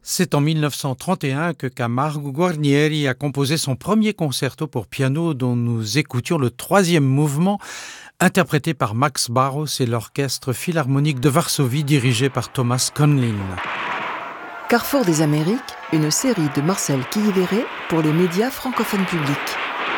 C'est en 1931 que Camargo Guarnieri a composé son premier concerto pour piano dont nous écoutions le troisième mouvement, interprété par Max Barros et l'Orchestre Philharmonique de Varsovie dirigé par Thomas Conlin. Carrefour des Amériques, une série de Marcel Quilliveré pour les médias francophones publics.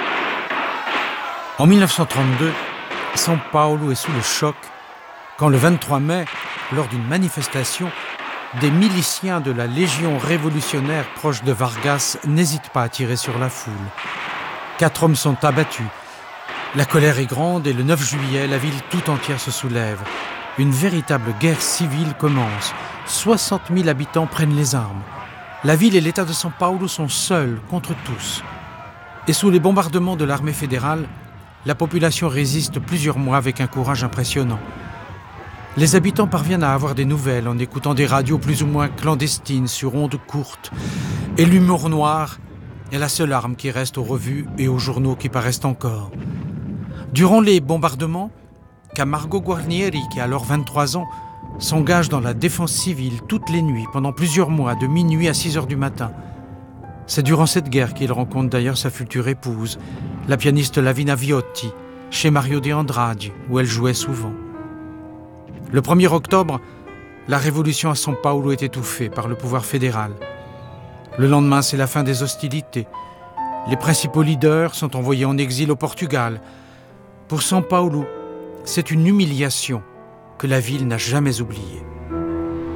En 1932, São Paulo est sous le choc quand le 23 mai, lors d'une manifestation, des miliciens de la Légion révolutionnaire proche de Vargas n'hésitent pas à tirer sur la foule. 4 hommes sont abattus. La colère est grande et le 9 juillet, la ville tout entière se soulève. Une véritable guerre civile commence. 60 000 habitants prennent les armes. La ville et l'État de São Paulo sont seuls contre tous. Et sous les bombardements de l'armée fédérale, la population résiste plusieurs mois avec un courage impressionnant. Les habitants parviennent à avoir des nouvelles en écoutant des radios plus ou moins clandestines sur ondes courtes. Et l'humour noir est la seule arme qui reste aux revues et aux journaux qui paraissent encore. Durant les bombardements, Camargo Guarnieri, qui a alors 23 ans, s'engage dans la défense civile toutes les nuits pendant plusieurs mois, de minuit à 6 heures du matin. C'est durant cette guerre qu'il rencontre d'ailleurs sa future épouse, la pianiste Lavina Viotti, chez Mario de Andrade, où elle jouait souvent. Le 1er octobre, la révolution à São Paulo est étouffée par le pouvoir fédéral. Le lendemain, c'est la fin des hostilités. Les principaux leaders sont envoyés en exil au Portugal. Pour São Paulo, c'est une humiliation que la ville n'a jamais oubliée.